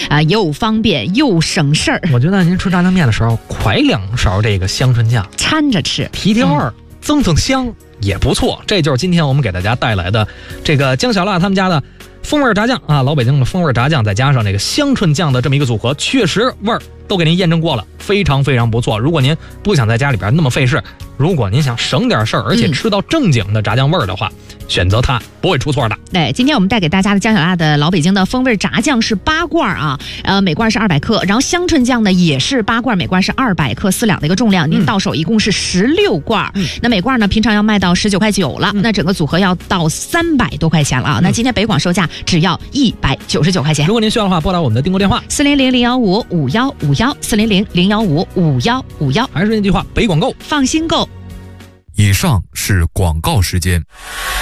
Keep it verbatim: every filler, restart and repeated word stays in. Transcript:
啊，又方便又省事儿。 我觉得您吃炸酱面的时候，㧟两勺这个香椿酱， 掺着吃， 提提味儿，嗯、增增香也不错。这就是今天我们给大家带来的这个姜小辣他们家的风味炸酱啊，老北京的风味炸酱，再加上这个香椿酱的这么一个组合，确实味儿都给您验证过了，非常非常不错。如果您不想在家里边那么费事，如果您想省点事儿，而且吃到正经的炸酱味儿的话、嗯，选择它不会出错的。 对，今天我们带给大家的姜小辣的老北京的风味炸酱是八罐啊，呃，每罐是二百克，然后香椿酱呢也是八罐，每罐是二百克，四两的一个重量，您到手一共是十六罐、嗯，那每罐呢平常要卖到十九块九了、嗯，那整个组合要到三百多块钱了啊、嗯。那今天北广售价只要一百九十九块钱。 如果您需要的话，拨打我们的订购电话四零零零幺五五幺五幺四零零零幺五五幺五幺。 还是那句话，北广购， 放心购。 以上是广告时间。